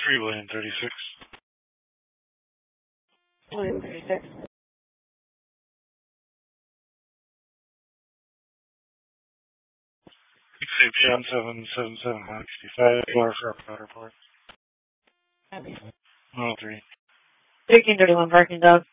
3 William 36. William 36. XAP on 777 65, or for a report. Copy. 103. 1331 parking dog.